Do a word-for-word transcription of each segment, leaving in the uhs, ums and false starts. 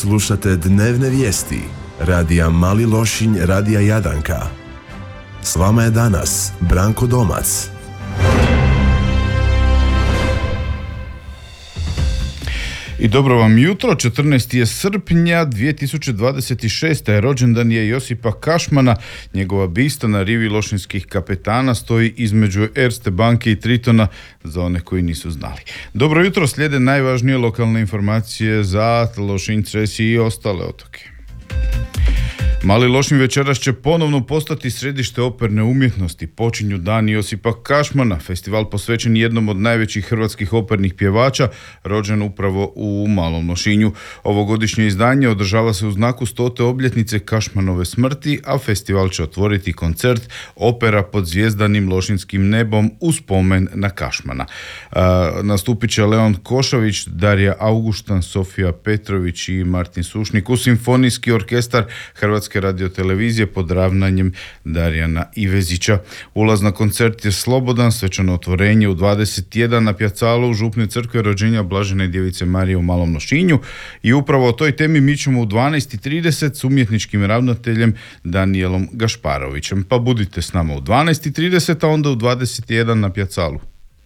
Slušate dnevne vijesti radija Mali Lošinj, radija Jadanka. S vama je danas Branko Domac. I dobro vam jutro, četrnaestog srpnja dvije tisuće dvadeset šeste. rođendan je Josipa Kašmana. Njegova bista na rivi lošinskih kapetana stoji između Erste banke i Tritona, za one koji nisu znali. Dobro jutro, slijede najvažnije lokalne informacije za Lošinj, Cres i ostale otoke. Mali Lošinj večeras će ponovno postati središte operne umjetnosti. Počinju dani Josipa Kašmana, festival posvećen jednom od najvećih hrvatskih opernih pjevača, rođen upravo u Malom Lošinju. Ovogodišnje izdanje održava se u znaku stote obljetnice Kašmanove smrti, a festival će otvoriti koncert Opera pod zvjezdanim lošinskim nebom u spomen na Kašmana. A, nastupit će Leon Košavić, Darija Augustan, Sofija Petrović i Martin Sušnik u simfonijski orkestar Hrvatske radiotelevizije pod ravnanjem Darijana Ivezića. Ulaz na koncert je slobodan, svečano otvorenje u dvadeset jedan na pjacalu u Župne crkve rođenja Blažene djevice Marije u Malom Lošinju. I upravo o toj temi mi ćemo u dvanaest i trideset s umjetničkim ravnateljem Danijelom Gašparovićem. Pa budite s nama u dvanaest i trideset, a onda u dvadeset jedan na pjacalu.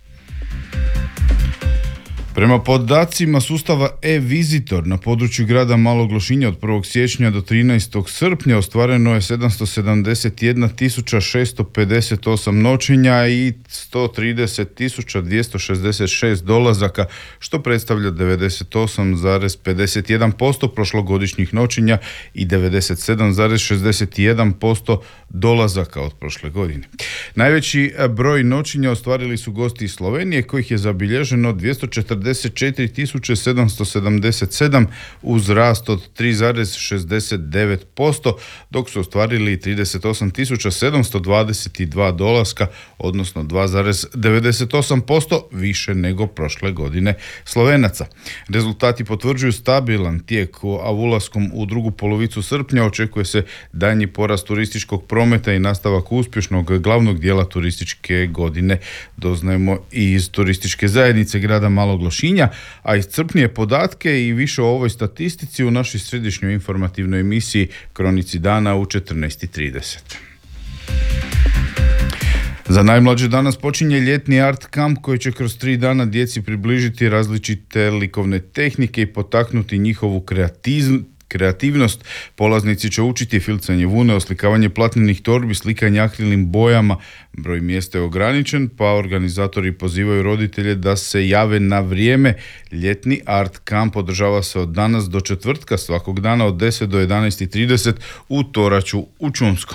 Prema podacima sustava e-Visitor na području grada Malog Lošinja od prvog siječnja do trinaestog srpnja ostvareno je sedamsto sedamdeset jedna tisuća šesto pedeset osam noćenja i sto trideset tisuća dvjesto šezdeset šest dolazaka, što predstavlja devedeset osam zarez pedeset jedan posto prošlogodišnjih noćenja i devedeset sedam zarez šezdeset jedan posto dolazaka od prošle godine. Najveći broj noćenja ostvarili su gosti iz Slovenije, kojih je zabilježeno dvjesto četrdeset četiri tisuće sedamsto sedamdeset sedam uz rast od tri zarez šezdeset devet posto, dok su ostvarili trideset osam tisuća sedamsto dvadeset dva dolaska, odnosno dva zarez devedeset osam posto više nego prošle godine Slovenaca. Rezultati potvrđuju stabilan tijek, a ulaskom u drugu polovicu srpnja očekuje se daljnji porast turističkog prometa i nastavak uspješnog glavnog dijela turističke godine. Doznajemo i iz turističke zajednice grada Malog Lošinja, a iscrpnije podatke i više o ovoj statistici u našoj središnjoj informativnoj emisiji Kronici dana u četrnaest i trideset. Za najmlađe danas počinje ljetni art kamp koji će kroz tri dana djeci približiti različite likovne tehnike i potaknuti njihovu kreativnost. Kreativnost. Polaznici će učiti filcanje vune, oslikavanje platnenih torbi, slikanje akrilnim bojama. Broj mjesta je ograničen, pa organizatori pozivaju roditelje da se jave na vrijeme. Ljetni art kamp održava se od danas do četvrtka, svakog dana od deset do jedanaest i trideset u Toraću u Čunskom.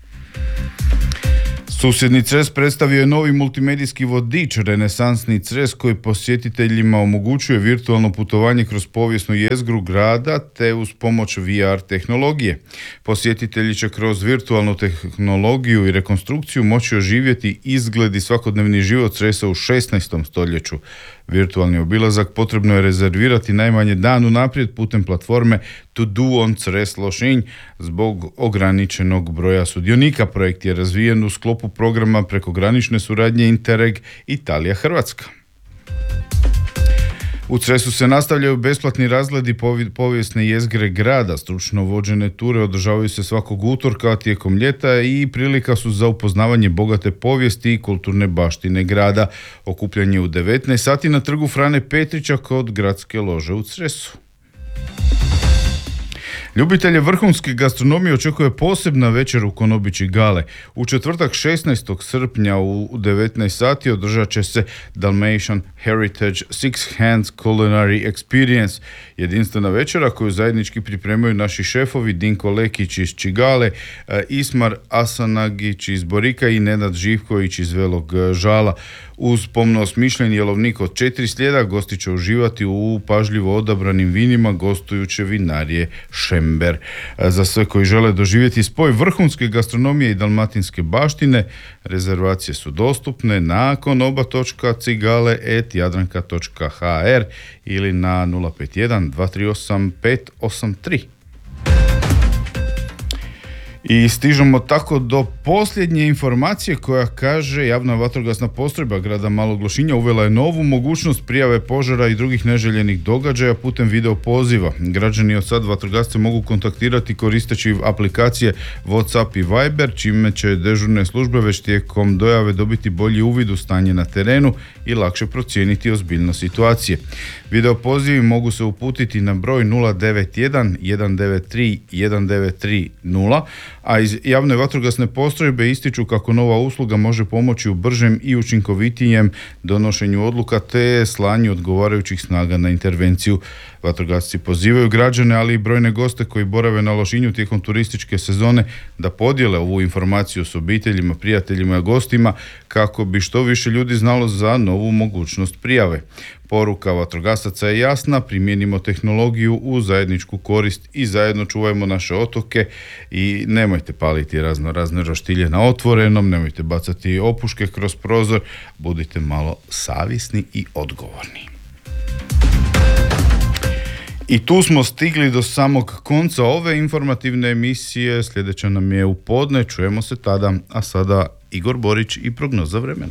Susjedni Cres predstavio je novi multimedijski vodič Renesansni Cres koji posjetiteljima omogućuje virtualno putovanje kroz povijesnu jezgru grada te uz pomoć V R tehnologije. Posjetitelji će kroz virtualnu tehnologiju i rekonstrukciju moći oživjeti izgled i svakodnevni život Cresa u šesnaestom stoljeću. Virtualni obilazak potrebno je rezervirati najmanje dan unaprijed putem platforme To Do on Cres Lošinj zbog ograničenog broja sudionika. Projekt je razvijen u sklopu programa prekogranične suradnje Interreg Italija-Hrvatska. U Cresu se nastavljaju besplatni razgledi povijesne jezgre grada. Stručno vođene ture održavaju se svakog utorka tijekom ljeta i prilika su za upoznavanje bogate povijesti i kulturne baštine grada. Okupljanje u devetnaest sati na trgu Frane Petrića kod gradske lože u Cresu. Ljubitelje vrhunske gastronomije očekuje posebna večer u Konobići Gale. U četvrtak šesnaestog srpnja u devetnaest sati održat će se Dalmatian Heritage Six Hands Culinary Experience, jedinstvena večera koju zajednički pripremaju naši šefovi Dinko Lekić iz Čigale, Ismar Asanagić iz Borika i Nenad Živković iz Velog Žala. Uz pomno osmišljen jelovnik od četiri slijeda gosti će uživati u pažljivo odabranim vinima gostujuće vinarije Šember. Za sve koji žele doživjeti spoj vrhunske gastronomije i dalmatinske baštine, rezervacije su dostupne na konoba točka cigale et jadranka točka ha er ili na nula pet jedan dva tri osam pet osam tri. I stižemo tako do posljednje informacije koja kaže javna vatrogasna postrojba grada Malog Lošinja uvela je novu mogućnost prijave požara i drugih neželjenih događaja putem video poziva. Građani od sad vatrogasce mogu kontaktirati koristeći aplikacije WhatsApp i Viber, čime će dežurne službe već tijekom dojave dobiti bolji uvid u stanje na terenu i lakše procijeniti ozbiljnost situacije. Video pozivi mogu se uputiti na broj nula devet jedan, jedan devet tri, jedan devet tri nula, a iz javne vatrogasne postrojbe ističu kako nova usluga može pomoći u bržem i učinkovitijem donošenju odluka te slanju odgovarajućih snaga na intervenciju. Vatrogasci pozivaju građane, ali i brojne goste koji borave na Lošinju tijekom turističke sezone da podijele ovu informaciju s obiteljima, prijateljima i gostima kako bi što više ljudi znalo za novu mogućnost prijave. Poruka vatrogasaca je jasna, primijenimo tehnologiju u zajedničku korist i zajedno čuvajmo naše otoke i nemojte paliti razno razne roštilje na otvorenom, nemojte bacati opuške kroz prozor, budite malo savjesni i odgovorni. I tu smo stigli do samog konca ove informativne emisije, sljedeća nam je u podne, čujemo se tada, a sada Igor Borić i prognoza vremena.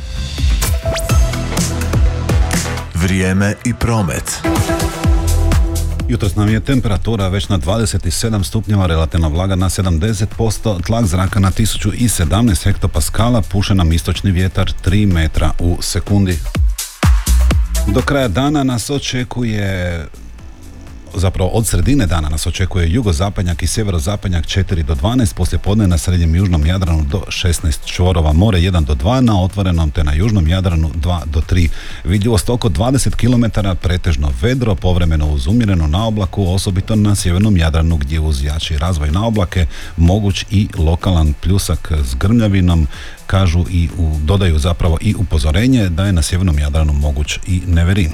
Vrijeme i promet. Jutros nam je temperatura već na dvadeset sedam stupnjeva, relativna vlaga na sedamdeset posto, tlak zraka na tisuću sedamnaest hektopaskala, puše nam istočni vjetar tri metra u sekundi. Do kraja dana nas očekuje, zapravo od sredine dana nas očekuje jugozapadnjak i sjeverozapadnjak četiri do dvanaest, poslije podne na srednjem južnom Jadranu do šesnaest čvorova, more jedan do dva, na otvorenom te na južnom Jadranu dva do tri. Vidljivost oko dvadeset kilometara, pretežno vedro, povremeno uz umjerenu naoblaku, osobito na sjevernom Jadranu gdje uz jači razvoj naoblake moguć i lokalan pljusak s grmljavinom, kažu i u, dodaju zapravo i upozorenje da je na sjevernom Jadranu moguć i neverin.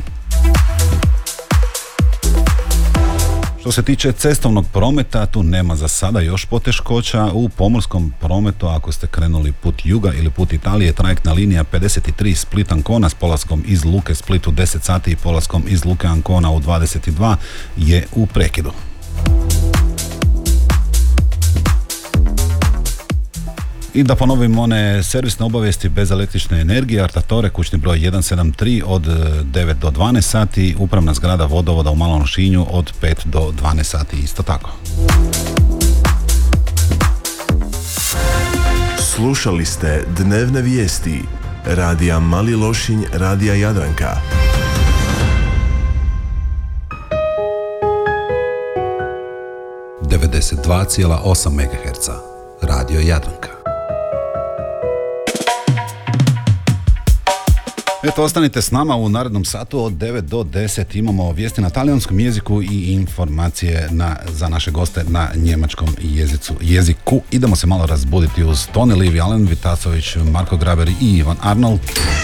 Što se tiče cestovnog prometa, tu nema za sada još poteškoća. U pomorskom prometu, ako ste krenuli put juga ili put Italije, trajektna linija pedeset tri Split Ancona s polaskom iz luke Split u deset sati i polaskom iz luke Ancona u dvadeset dva je u prekidu. I da ponovim one servisne obavijesti bez električne energije, Artatore, kućni broj jedan sedam tri od devet do dvanaest sati, upravna zgrada vodovoda u Malom Lošinju od pet do dvanaest sati isto tako. Slušali ste dnevne vijesti radija Mali Lošinj, radija Jadranka. devedeset dva zarez osam megaherca, radio Jadranka. Eto, ostanite s nama u narednom satu od devet do deset. Imamo vijesti na talijanskom jeziku i informacije na, za naše goste na njemačkom jezicu, jeziku. Idemo se malo razbuditi uz Toni Livi, Alen Vitasović, Marko Graber i Ivan Arnold.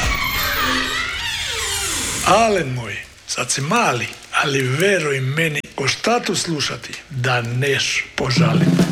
Alen moj, sad si mali, ali veruj meni, o šta tu slušati, da neš požalim.